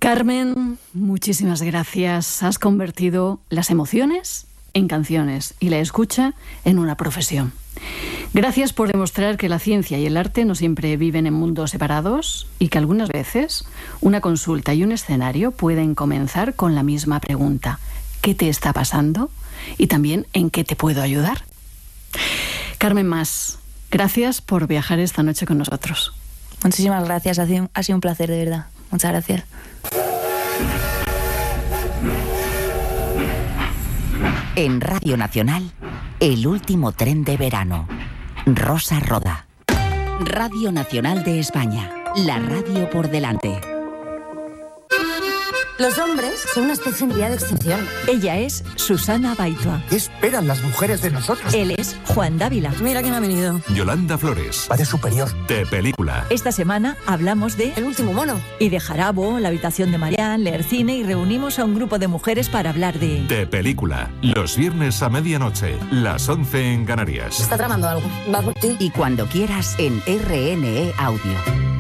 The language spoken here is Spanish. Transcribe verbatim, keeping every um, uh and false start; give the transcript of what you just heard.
Carmen, muchísimas gracias. Has convertido las emociones en canciones y la escucha en una profesión. Gracias por demostrar que la ciencia y el arte no siempre viven en mundos separados y que algunas veces una consulta y un escenario pueden comenzar con la misma pregunta: ¿qué te está pasando? Y también ¿en qué te puedo ayudar? Carmen Mas, gracias por viajar esta noche con nosotros. Muchísimas gracias, ha sido, ha sido un placer, de verdad. Muchas gracias. En Radio Nacional, el último tren de verano. Rosa Roda. Radio Nacional de España. La radio por delante. Los hombres son una especie en vía de extinción. Ella es Susana Baitua. ¿Qué esperan las mujeres de nosotros? Él es Juan Dávila. Mira quién ha venido. Yolanda Flores. Padre superior. De película. Esta semana hablamos de El último mono. Y de Jarabo, La habitación de Marianne, leer cine y reunimos a un grupo de mujeres para hablar de De película. Los viernes a medianoche, las once en Canarias. Está tramando algo. Va por ti. Y cuando quieras en R N E Audio.